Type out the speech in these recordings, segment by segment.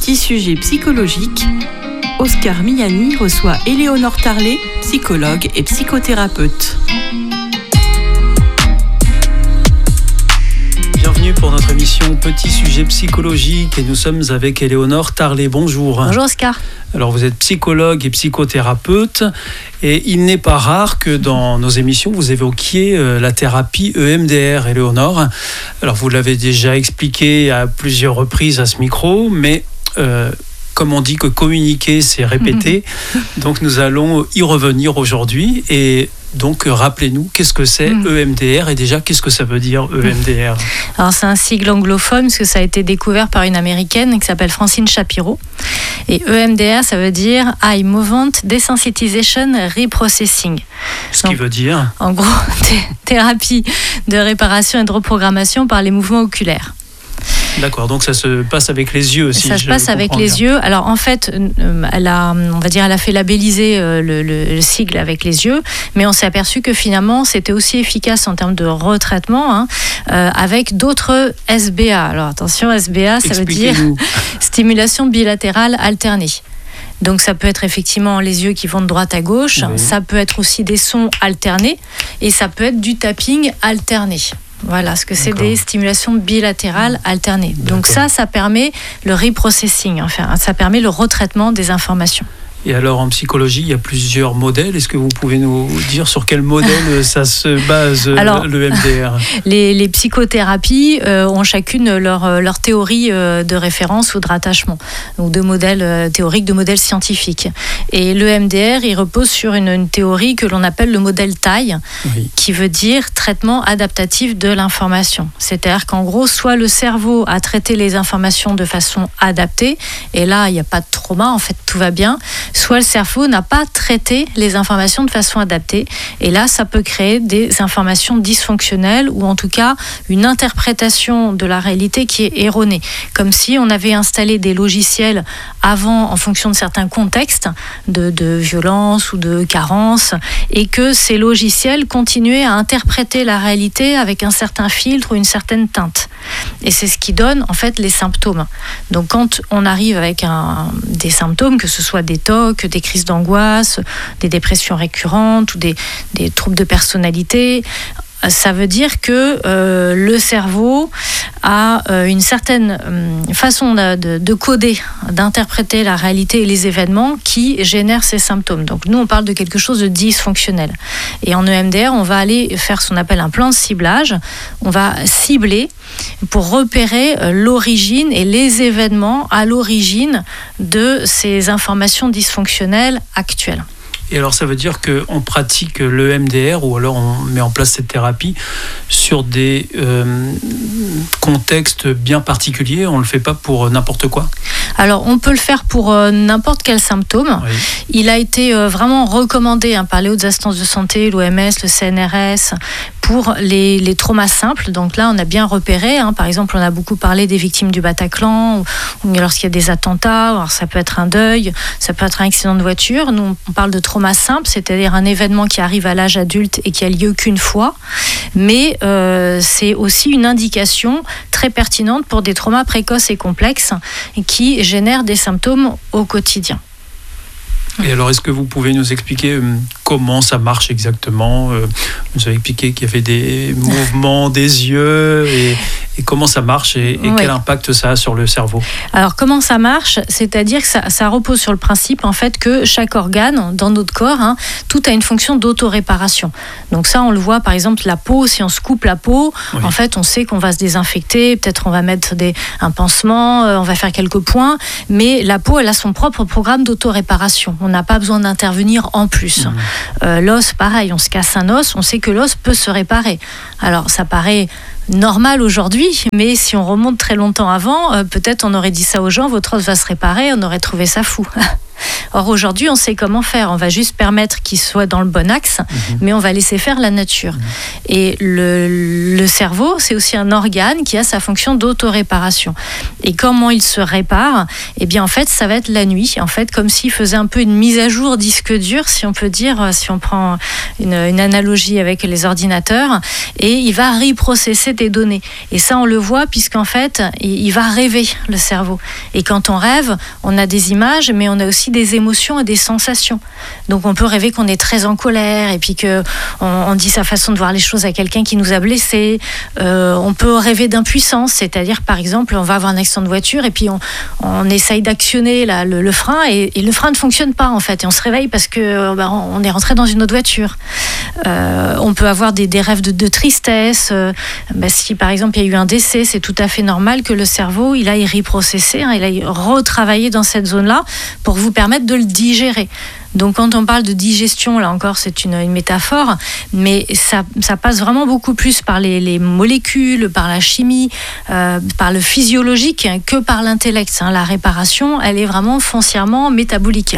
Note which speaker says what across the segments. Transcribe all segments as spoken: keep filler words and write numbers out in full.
Speaker 1: Petit sujet psychologique, Oscar Miani reçoit Éléonore Tarlet, psychologue et psychothérapeute.
Speaker 2: Bienvenue pour notre émission Petit sujet psychologique et nous sommes avec Éléonore Tarlet. Bonjour.
Speaker 3: Bonjour Oscar.
Speaker 2: Alors vous êtes psychologue et psychothérapeute et il n'est pas rare que dans nos émissions vous évoquiez la thérapie E M D R, Éléonore. Alors vous l'avez déjà expliqué à plusieurs reprises à ce micro, mais euh, comme on dit que communiquer c'est répéter, donc nous allons y revenir aujourd'hui et donc rappelez-nous qu'est-ce que c'est mmh. E M D R et déjà qu'est-ce que ça veut dire E M D R?
Speaker 3: Alors c'est un sigle anglophone parce que ça a été découvert par une américaine qui s'appelle Francine Shapiro et E M D R ça veut dire Eye Movement Desensitization Reprocessing.
Speaker 2: Ce donc, qui veut dire
Speaker 3: en gros thé- thérapie de réparation et de reprogrammation par les mouvements oculaires.
Speaker 2: D'accord, donc ça se passe avec les yeux aussi.
Speaker 3: Ça se passe avec les yeux. Alors en fait, elle a, on va dire, elle a fait labelliser le, le, le sigle avec les yeux, mais on s'est aperçu que finalement c'était aussi efficace en termes de retraitement hein, euh, avec d'autres S B A. Alors attention, S B A, ça veut dire stimulation bilatérale alternée. Donc ça peut être effectivement les yeux qui vont de droite à gauche, oui. Ça peut être aussi des sons alternés et ça peut être du tapping alterné. Voilà, ce que c'est D'accord. Des stimulations bilatérales alternées. D'accord. Donc ça, ça permet le reprocessing, enfin, ça permet le retraitement des informations.
Speaker 2: Et alors en psychologie, il y a plusieurs modèles. Est-ce que vous pouvez nous dire sur quel modèle ça se base, alors, le E M D R?
Speaker 3: les, les psychothérapies euh, ont chacune leur, leur théorie euh, de référence ou de rattachement, donc de modèles euh, théoriques, de modèles scientifiques. Et l'E M D R, il repose sur une, une théorie que l'on appelle le modèle taille, oui. Qui veut dire traitement adaptatif de l'information. C'est-à-dire qu'en gros, soit le cerveau a traité les informations de façon adaptée, et là, il n'y a pas de trauma, en fait, tout va bien, soit le cerveau n'a pas traité les informations de façon adaptée. Et là, ça peut créer des informations dysfonctionnelles ou en tout cas une interprétation de la réalité qui est erronée. Comme si on avait installé des logiciels avant en fonction de certains contextes de, de violence ou de carence et que ces logiciels continuaient à interpréter la réalité avec un certain filtre ou une certaine teinte. Et c'est ce qui donne en fait les symptômes. Donc quand on arrive avec un, des symptômes, que ce soit des tocs, des crises d'angoisse, des dépressions récurrentes ou des, des troubles de personnalité, ça veut dire que euh, le cerveau a euh, une certaine euh, façon de, de, de coder, d'interpréter la réalité et les événements qui génèrent ces symptômes. Donc nous, on parle de quelque chose de dysfonctionnel. Et en E M D R, on va aller faire ce qu'on appelle un plan de ciblage. On va cibler pour repérer euh, l'origine et les événements à l'origine de ces informations dysfonctionnelles actuelles.
Speaker 2: Et alors ça veut dire qu'on pratique l'E M D R ou alors on met en place cette thérapie sur des euh, contextes bien particuliers, on ne le fait pas pour n'importe quoi?
Speaker 3: Alors on peut le faire pour euh, n'importe quel symptôme. Oui. Il a été euh, vraiment recommandé hein, par les hautes instances de santé, l'O M S, le C N R S, pour les, les traumas simples. Donc là on a bien repéré, hein, par exemple on a beaucoup parlé des victimes du Bataclan, ou, ou lorsqu'il y a des attentats, alors ça peut être un deuil, ça peut être un accident de voiture. Nous on parle de trauma simple, c'est-à-dire un événement qui arrive à l'âge adulte et qui a lieu qu'une fois, mais euh, c'est aussi une indication très pertinente pour des traumas précoces et complexes qui génèrent des symptômes au quotidien.
Speaker 2: Et alors, est-ce que vous pouvez nous expliquer euh, comment ça marche exactement? euh, Vous avez expliqué qu'il y avait des mouvements des yeux et, et comment ça marche et, et oui. Quel impact ça a sur le cerveau?
Speaker 3: Alors, comment ça marche? C'est-à-dire que ça, ça repose sur le principe en fait que chaque organe dans notre corps, hein, tout a une fonction d'autoréparation. Donc ça, on le voit par exemple la peau. Si on se coupe la peau, oui. En fait, on sait qu'on va se désinfecter. Peut-être on va mettre des, un pansement, euh, on va faire quelques points. Mais la peau, elle a son propre programme d'autoréparation. On n'a pas besoin d'intervenir en plus. Mmh. Euh, l'os, pareil, on se casse un os, on sait que l'os peut se réparer. Alors, ça paraît normal aujourd'hui, mais si on remonte très longtemps avant, euh, peut-être on aurait dit ça aux gens, votre os va se réparer, on aurait trouvé ça fou. Or aujourd'hui, on sait comment faire. On va juste permettre qu'il soit dans le bon axe, mmh. mais on va laisser faire la nature. Mmh. Et le, le cerveau, c'est aussi un organe qui a sa fonction d'autoréparation. Et comment il se répare? Eh bien, en fait, ça va être la nuit. En fait, comme s'il faisait un peu une mise à jour disque dur, si on peut dire, si on prend une, une analogie avec les ordinateurs, et il va reprocesser des données. Et ça, on le voit puisqu'en fait, il va rêver, le cerveau. Et quand on rêve, on a des images, mais on a aussi des émotions et des sensations. Donc, on peut rêver qu'on est très en colère et puis qu'on on dit sa façon de voir les choses à quelqu'un qui nous a blessés. Euh, on peut rêver d'impuissance, c'est-à-dire, par exemple, on va avoir un accident de voiture et puis on, on essaye d'actionner là, le, le frein et, et le frein ne fonctionne pas, en fait. Et on se réveille parce qu'on bah, on est rentré dans une autre voiture. Euh, on peut avoir des, des rêves de, de tristesse. Euh, bah, si, par exemple, il y a eu un décès, c'est tout à fait normal que le cerveau, il aille reprocesser, hein, il aille retravailler dans cette zone-là pour vous permettre de le digérer. Donc quand on parle de digestion, là encore c'est une, une métaphore, mais ça, ça passe vraiment beaucoup plus par les, les molécules, par la chimie, euh, par le physiologique que par l'intellect. Hein. La réparation, elle est vraiment foncièrement métabolique.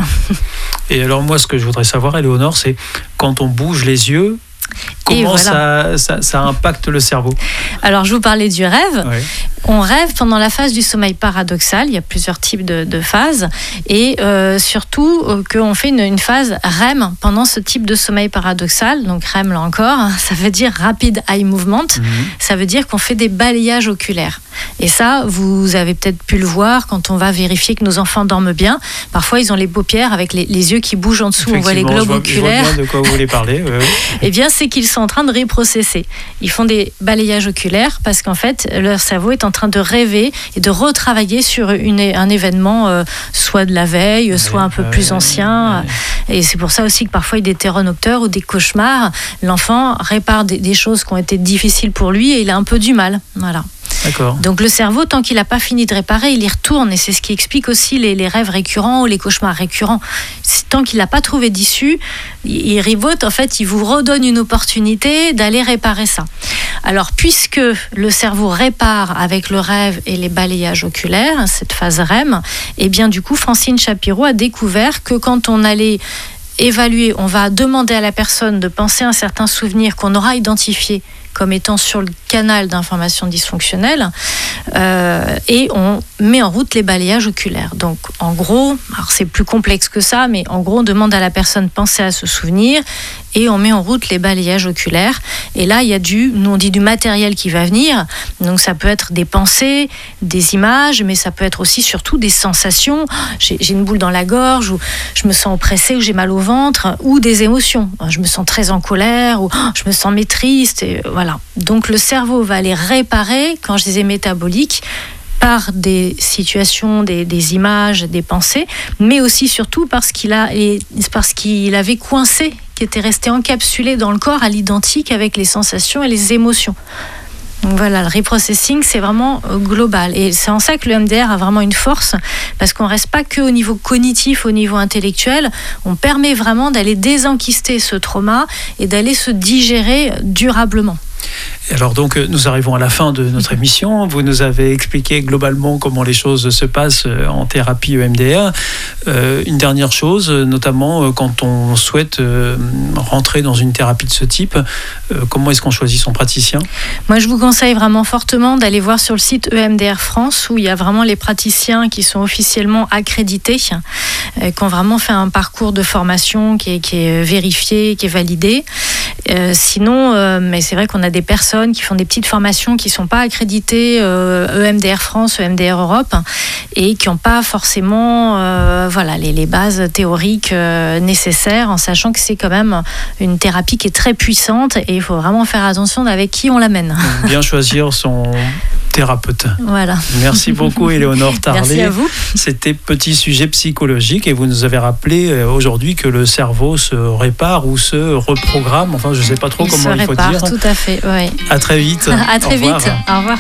Speaker 2: Et alors moi ce que je voudrais savoir, Éléonore, c'est quand on bouge les yeux, comment voilà. ça, ça, ça impacte le cerveau?
Speaker 3: Alors, je vous parlais du rêve.
Speaker 2: Oui.
Speaker 3: On rêve pendant la phase du sommeil paradoxal. Il y a plusieurs types de, de phases. Et euh, surtout, euh, qu'on fait une, une phase R E M pendant ce type de sommeil paradoxal. Donc, R E M, là encore, ça veut dire Rapid Eye Movement. Mm-hmm. Ça veut dire qu'on fait des balayages oculaires. Et ça, vous avez peut-être pu le voir quand on va vérifier que nos enfants dorment bien. Parfois, ils ont les paupières avec les, les yeux qui bougent en dessous. On voit les globes
Speaker 2: je vois,
Speaker 3: oculaires.
Speaker 2: Je vois bien de quoi vous voulez parler. Oui, oui.
Speaker 3: Eh bien, c'est qu'ils sont en train de reprocesser. Ils font des balayages oculaires parce qu'en fait, leur cerveau est en train de rêver et de retravailler sur une, un événement, euh, soit de la veille, ouais, soit un peu ouais, plus ancien. Ouais. Et c'est pour ça aussi que parfois, il y a des terronocteurs ou des cauchemars. L'enfant répare des, des choses qui ont été difficiles pour lui et il a un peu du mal. Voilà.
Speaker 2: D'accord.
Speaker 3: Donc le cerveau, tant qu'il n'a pas fini de réparer, il y retourne et c'est ce qui explique aussi les, les rêves récurrents ou les cauchemars récurrents. Tant qu'il n'a pas trouvé d'issue, il, il rivote, en fait, il vous redonne une opportunité d'aller réparer ça. Alors puisque le cerveau répare avec le rêve et les balayages oculaires, cette phase R E M, et bien du coup Francine Shapiro a découvert que quand on allait évaluer, on va demander à la personne de penser à un certain souvenir qu'on aura identifié comme étant sur le canal d'information dysfonctionnelle, euh, et on met en route les balayages oculaires. Donc, en gros, alors c'est plus complexe que ça, mais en gros, on demande à la personne de penser à ce souvenir et on met en route les balayages oculaires. Et là, il y a du, nous on dit du matériel qui va venir. Donc, ça peut être des pensées, des images, mais ça peut être aussi surtout des sensations. J'ai, j'ai une boule dans la gorge, ou je me sens oppressée, ou j'ai mal au ventre, ou des émotions. Je me sens très en colère, ou je me sens triste, et voilà. Donc le cerveau va aller réparer, quand je disais métabolique, par des situations, des, des images, des pensées, mais aussi surtout parce qu'il a, parce qu'il avait coincé, qui était resté encapsulé dans le corps à l'identique avec les sensations et les émotions. Donc voilà, le reprocessing, c'est vraiment global. Et c'est en ça que le M D R a vraiment une force, parce qu'on ne reste pas qu'au niveau cognitif, au niveau intellectuel. On permet vraiment d'aller désenquister ce trauma et d'aller se digérer durablement.
Speaker 2: Alors donc nous arrivons à la fin de notre émission. Vous nous avez expliqué globalement comment les choses se passent en thérapie E M D R. Euh, une dernière chose, notamment quand on souhaite euh, rentrer dans une thérapie de ce type, euh, comment est-ce qu'on choisit son praticien?
Speaker 3: Moi je vous conseille vraiment fortement d'aller voir sur le site E M D R France, où il y a vraiment les praticiens qui sont officiellement accrédités, euh, qui ont vraiment fait un parcours de formation qui est, qui est vérifié, qui est validé. Euh, sinon, euh, mais c'est vrai qu'on a des personnes qui font des petites formations qui ne sont pas accréditées euh, E M D R France, E M D R Europe, et qui n'ont pas forcément euh, voilà, les, les bases théoriques euh, nécessaires, en sachant que c'est quand même une thérapie qui est très puissante et il faut vraiment faire attention avec qui on l'amène.
Speaker 2: Bien choisir son thérapeute.
Speaker 3: Voilà.
Speaker 2: Merci beaucoup Éléonore Tarlet.
Speaker 3: Merci à vous.
Speaker 2: C'était Petit Sujet Psychologique et vous nous avez rappelé aujourd'hui que le cerveau se répare ou se reprogramme. Enfin, je ne sais pas trop
Speaker 3: il
Speaker 2: comment il faut
Speaker 3: répare,
Speaker 2: dire.
Speaker 3: Tout à fait, oui.
Speaker 2: À très vite.
Speaker 3: À très
Speaker 2: Au revoir.
Speaker 3: vite. Au revoir.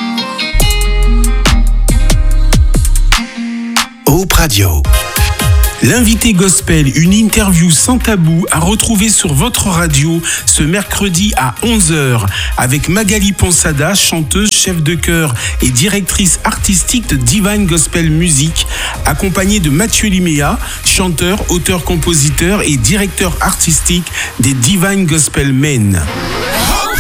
Speaker 4: Hope Radio. L'invité gospel, une interview sans tabou à retrouver sur votre radio ce mercredi à onze heures avec Magali Ponsada, chanteuse, chef de chœur et directrice artistique de Divine Gospel Music, accompagnée de Mathieu Liméa, chanteur, auteur-compositeur et directeur artistique des Divine Gospel Men.